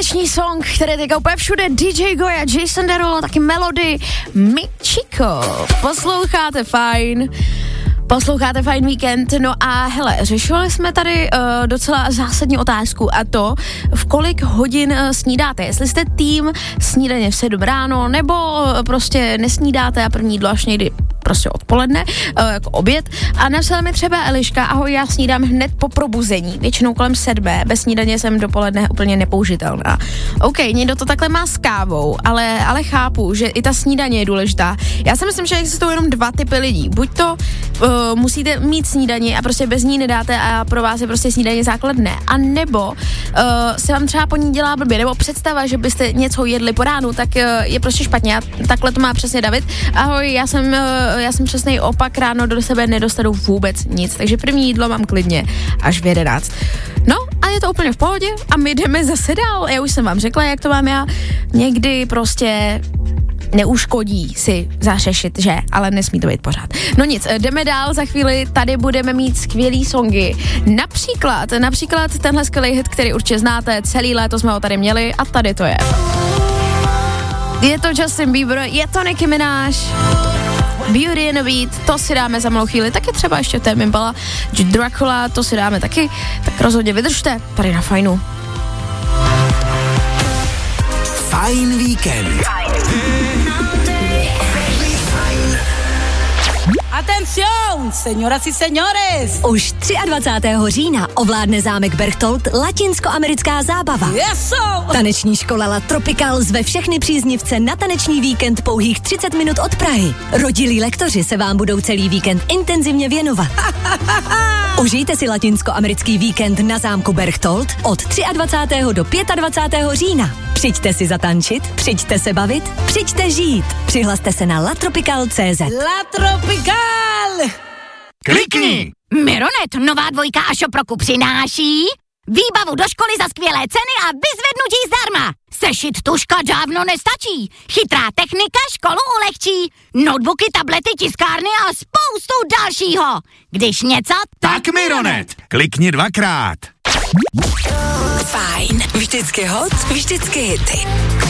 taneční song, který je teďka úplně všude, DJ Goya, Jason Derulo, taky Melody, Michiko. Posloucháte Fajn víkend, no a hele, řešili jsme tady docela zásadní otázku a to, v kolik hodin snídáte, jestli jste tým snídaně v 7 ráno, nebo prostě nesnídáte a první jídlo až někdy prostě odpoledne, jako oběd. A napsala mi třeba Eliška, ahoj, já snídám hned po probuzení, většinou kolem 7, bez snídaně jsem dopoledne úplně nepoužitelná. OK, někdo to takhle má s kávou, ale chápu, že i ta snídaně je důležitá. Já si myslím, že existují jenom 2 typy lidí. Buď to musíte mít snídaně a prostě bez ní nedáte a pro vás je prostě snídaně základ ne. A nebo se vám třeba po ní dělá blbě, nebo představa, že byste něco jedli po ránu, tak je prostě špatně. A takhle to má přesně David. Ahoj, já jsem přesnej opak, ráno do sebe nedostanu vůbec nic, takže první jídlo mám klidně až v 11. No a je to úplně v pohodě a my jdeme zase dál. Já už jsem vám řekla, jak to mám já. Někdy prostě neuškodí si zařešit, že? Ale nesmí to být pořád. No nic, jdeme dál, za chvíli tady budeme mít skvělý songy. Například tenhle skvělý hit, který určitě znáte, celý léto jsme ho tady měli a tady to je. Je to Justin Bieber, je to Nicki Minaj, Beauty and the Beat, to si dáme za malou chvíli, taky třeba ještě Tame Impala, Dracula, to si dáme taky, tak rozhodně vydržte tady na Fajnu. Fajn víkend. Atención, señoras y señores! Už 23. října ovládne zámek Berchtold latinskoamerická zábava. Yes, Taneční škola La Tropical zve všechny příznivce na taneční víkend pouhých 30 minut od Prahy. Rodilí lektoři se vám budou celý víkend intenzivně věnovat. Užijte si latinskoamerický víkend na zámku Berchtold od 23. do 25. října. Přijďte si zatančit, přijďte se bavit, přijďte žít. Přihlaste se na latropical.cz. La Tropical! Klikni! Mironet, nová dvojka a Šoproku přináší výbavu do školy za skvělé ceny a vyzvednutí zdarma. Sešit tužka dávno nestačí. Chytrá technika školu ulehčí. Notebooky, tablety, tiskárny a spoustu dalšího. Když něco, Tak Mironet! Klikni 2krát. Fajn. Vždycky hot, vždycky hity.